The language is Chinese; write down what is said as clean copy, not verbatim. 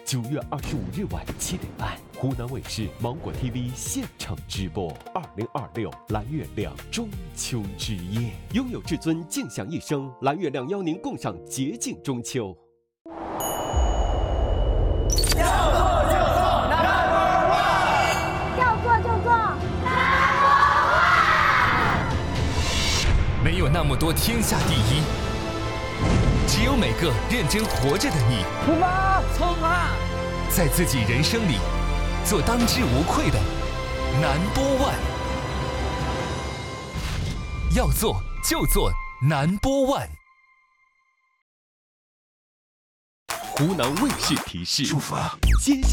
9月25日晚7点半，湖南卫视芒果 TV 现场直播2026蓝月亮中秋之夜，拥有至尊静享一生，蓝月亮邀您共赏洁净中秋。 要做就做 ，Number One！ 要做就做 ，Number One！ 没有那么多天下第一，只有每个认真活着的你。 出发，冲啊！ 在自己人生里，做当之无愧的Number One。要做就做Number One。 湖南卫视提示： 出发。 接下